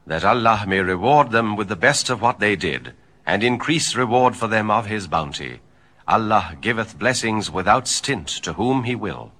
that Allah may reward them with the best of what they did, and increase reward for them of his bounty. Allah giveth blessings without stint to whom he will.